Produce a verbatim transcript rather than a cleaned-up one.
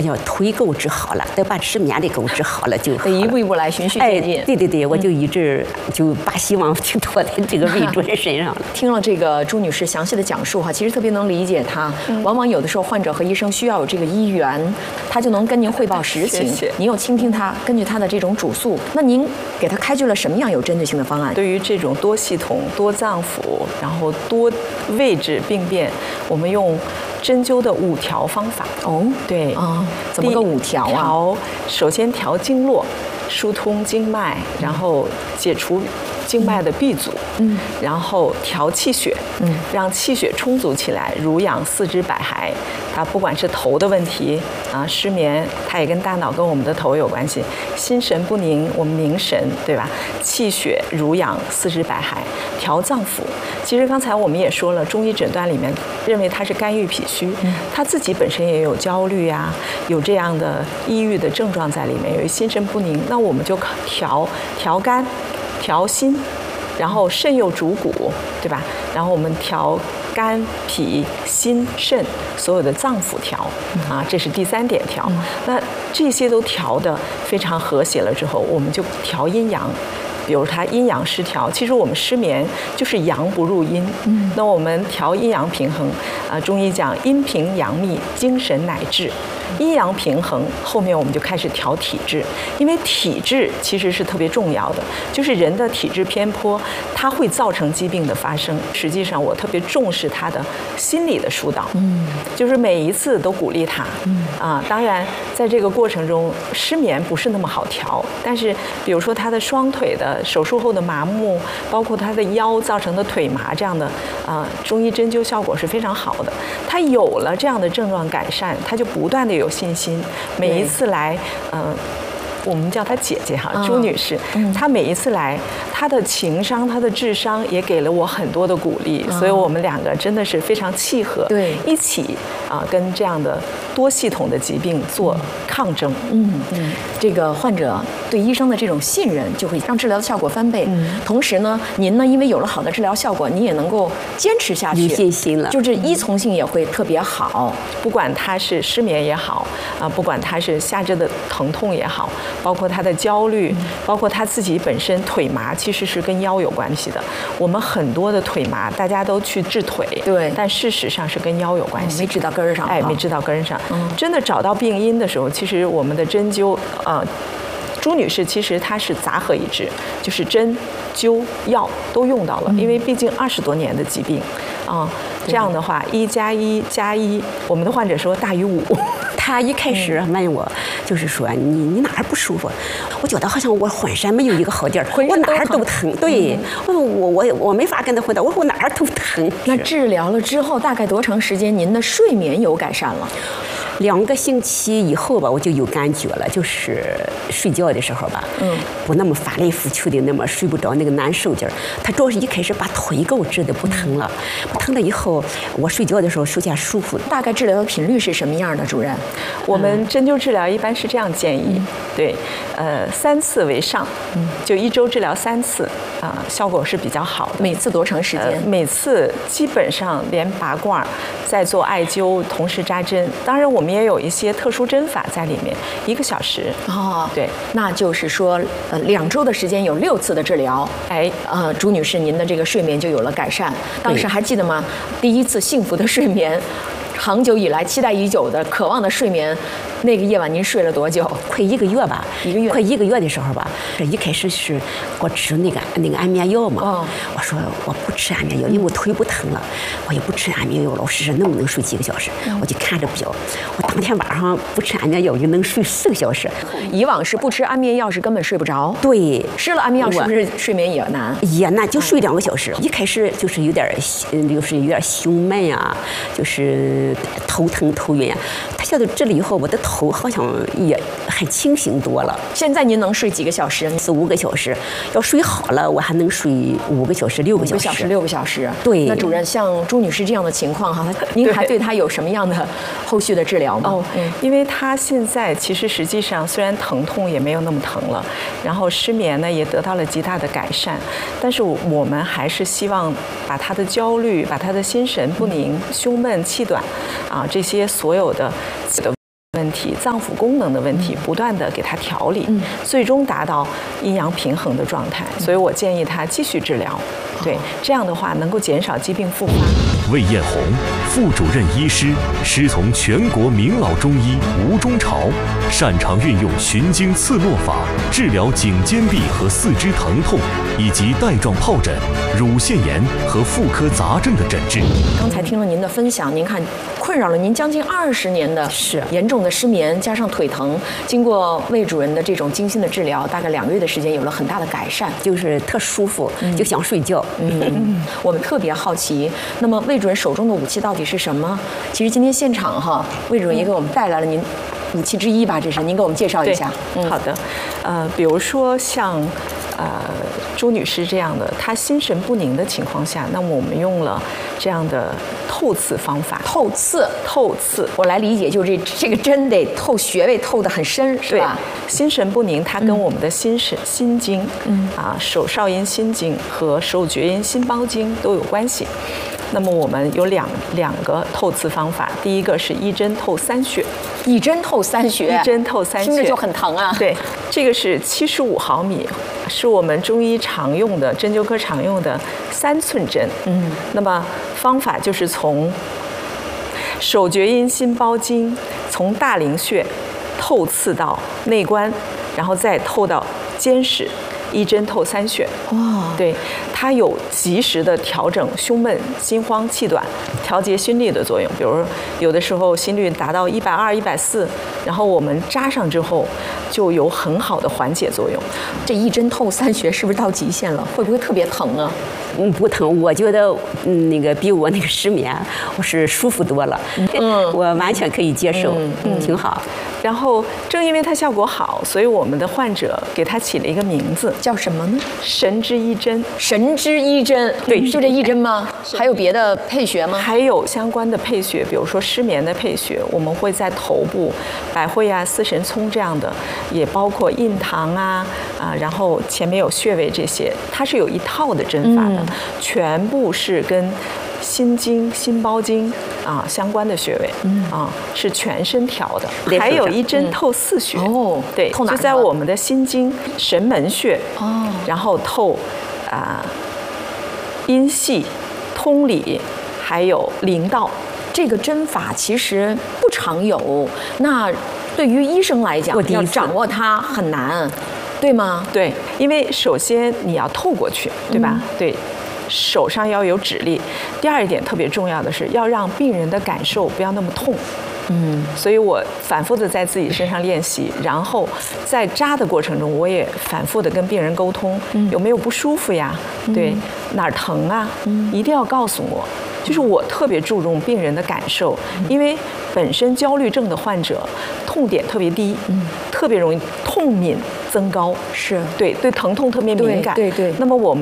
叫腿给我治好了，得把失眠的给我治好了就好了。 得一步一步来，循序渐进。 哎，对对对，我就一直就把希望就托在这个魏主任身上了。 听了这个朱女士详细的讲述哈，其实特别能理解她。往往有的时候患者和医生需要有这个医缘，他就能跟您汇报实情， 谢谢您又倾听他，根据他的这种主诉，那您给他开具了什么样有针对性的方案？ 对于这种多系统、多脏腑，然后多位置病变，我们用针灸的五条方法。 哦， 对啊，怎么个五条啊？ 调，首先调经络，疏通经脉，然后解除经脉的闭阻，嗯，然后调气血，嗯，让气血充足起来，濡养四肢百骸。它不管是头的问题啊，失眠，它也跟大脑跟我们的头有关系。心神不宁，我们凝神，对吧？气血濡养四肢百骸，调脏腑。其实刚才我们也说了，中医诊断里面认为它是肝郁脾虚，他自己本身也有焦虑啊，有这样的抑郁的症状在里面，有一心神不宁，那我们就调调肝。调心，然后肾又主骨，对吧？然后我们调肝、脾、心、肾，所有的脏腑调啊，这是第三点调。那这些都调的非常和谐了之后，我们就调阴阳。比如它阴阳失调，其实我们失眠就是阳不入阴。嗯，那我们调阴阳平衡，啊，中医讲阴平阳秘，精神乃治。阴阳平衡，后面我们就开始调体质，因为体质其实是特别重要的，就是人的体质偏颇，它会造成疾病的发生。实际上，我特别重视他的心理的疏导，嗯，就是每一次都鼓励他，嗯啊，当然在这个过程中，失眠不是那么好调，但是比如说他的双腿的手术后的麻木，包括他的腰造成的腿麻这样的，啊，中医针灸效果是非常好的。他有了这样的症状改善，他就不断的有信心，每一次来，呃，我们叫她姐姐哈，朱女士，她每一次来，她的情商、她的智商也给了我很多的鼓励，所以我们两个真的是非常契合， 对， 一起啊，跟这样的多系统的疾病做抗争。 嗯嗯，这个患者对医生的这种信任，就会让治疗的效果翻倍。嗯，同时呢，您呢，因为有了好的治疗效果，您也能够坚持下去， 有信心了， 就是依从性也会特别好。 不管他是失眠也好啊，不管他是下肢的疼痛也好，包括他的焦虑，包括他自己本身腿麻，其实是跟腰有关系的。我们很多的腿麻，大家都去治腿， 对， 但事实上是跟腰有关系， 没治到根儿上。 哎，没治到根儿上。嗯，真的找到病因的时候，其实我们的针灸，呃，朱女士其实她是杂合一治，就是针、灸、药都用到了，因为毕竟二十多年的疾病，啊、呃，这样的话一加一加一，我们的患者说大于五。 他一开始问我，就是说你你哪儿不舒服？我觉得好像我浑身没有一个好地儿，我哪儿都疼。对，我我我我没法跟他回答，我说我哪儿都疼。 那治疗了之后，大概多长时间您的睡眠有改善了？ 两个星期以后吧，我就有感觉了，就是睡觉的时候吧，嗯，不那么翻来覆去的，那么睡不着那个难受劲儿。他主要是一开始把腿给我治的不疼了，不疼了以后，我睡觉的时候首先舒服。 大概治疗的频率是什么样的，主任？ 我们针灸治疗一般是这样建议，嗯、对，呃，三次为上，嗯，就一周治疗三次，啊、呃，效果是比较好的。 每次多长时间？呃、 每次基本上连拔罐，再做艾灸，同时扎针。当然我们也有一些特殊针法在里面，一个小时。 哦， 对， 那就是说，呃，两周的时间有六次的治疗。 哎， 呃，朱女士，您的这个睡眠就有了改善。当时还记得吗？第一次幸福的睡眠。长久以来期待已久的、渴望的睡眠，那个夜晚您睡了多久？ 快一个月吧， 一个月， 快一个月的时候吧。这一开始是我吃那个那个安眠药嘛，哦、我说我不吃安眠药，因为我腿不疼了，我也不吃安眠药了。我试试能不能睡几个小时，嗯、我就看着表，我当天晚上不吃安眠药就能睡四个小时。 以往是不吃安眠药是根本睡不着， 对， 吃了安眠药是不是睡眠也难？ 也难，就睡两个小时。一开始就是有点，就是有点胸闷啊，就是。头疼头晕，他现在治了以后，我的头好像也很清醒多了。 现在您能睡几个小时？ 四五个小时。要睡好了，我还能睡五个小时、六个小时。 五个小时、六个小时。 对。 那主任，像朱女士这样的情况哈，您还对她有什么样的后续的治疗吗？ 哦，嗯，因为她现在其实实际上虽然疼痛也没有那么疼了，然后失眠呢也得到了极大的改善，但是我们还是希望把她的焦虑、把她的心神不宁、胸闷气短。啊，这些所有的的问问题、脏腑功能的问题，不断的给他调理，最终达到阴阳平衡的状态。所以我建议他继续治疗，对，这样的话能够减少疾病复发。 魏艳红，副主任医师，师从全国名老中医吴中朝，擅长运用循经刺络法治疗颈肩臂和四肢疼痛，以及带状疱疹、乳腺炎和妇科杂症的诊治。 刚才听了您的分享，您看困扰了您将近二十年的是严重的失眠，加上腿疼，经过魏主任的这种精心的治疗，大概两个月的时间有了很大的改善， 就是特舒服，就想睡觉。 嗯，我们特别好奇，那么魏主任手中的武器到底是什么？其实今天现场哈，魏主任也给我们带来了您武器之一吧，这是您给我们介绍一下。 嗯、好的，呃，比如说像呃朱女士这样的，她心神不宁的情况下，那么我们用了这样的透刺方法。 透刺， 透刺， 我来理解，就是这这个针得透穴位，透得很深，是吧？ 心神不宁，它跟我们的心神、嗯、心经，嗯啊，手少阴心经和手厥阴心包经都有关系。那么我们有两两个透刺方法，第一个是一针透三穴， 一针透三穴， 一针透三穴， 听着就很疼啊。 对，这个是七十五毫米，是我们中医常用的针灸科常用的三寸针。嗯，那么方法就是从手厥阴心包经，从大陵穴透刺到内关，然后再透到肩室。一针透三穴，哇，对，它有及时的调整胸闷、心慌、气短，调节心率的作用。比如有的时候心率达到一百二、一百四，然后我们扎上之后，就有很好的缓解作用。 这一针透三穴是不是到极限了？会不会特别疼啊？ 嗯，不疼，我觉得嗯，那个比我那个失眠，我是舒服多了。嗯，我完全可以接受，嗯，嗯挺好。 然后正因为它效果好，所以我们的患者给它起了一个名字， 叫什么呢？ 神之一针。 神之一针，对，就这一针吗？还有别的配穴吗？ 还有相关的配穴，比如说失眠的配穴，我们会在头部，百会啊、四神聪这样的，也包括印堂啊啊，然后前面有穴位这些，它是有一套的针法的，嗯、全部是跟心经、心包经啊相关的穴位，嗯啊是全身调的，还有一针透四穴，嗯、哦，对， 透哪就在我们的心经神门穴，哦，然后透啊阴系、通里，还有灵道。 这个针法其实不常有，那对于医生来讲，要掌握它很难，对吗？ 对，因为首先你要透过去，对吧？嗯、对。手上要有指力，第二一点特别重要的是要让病人的感受不要那么痛，嗯，所以我反复的在自己身上练习，然后在扎的过程中，我也反复的跟病人沟通，嗯、有没有不舒服呀？嗯、对，哪儿疼啊？嗯、一定要告诉我。就是我特别注重病人的感受，因为本身焦虑症的患者痛点特别低，嗯、特别容易痛敏增高， 是对对对疼痛特别敏感， 对 对, 对。 那么我们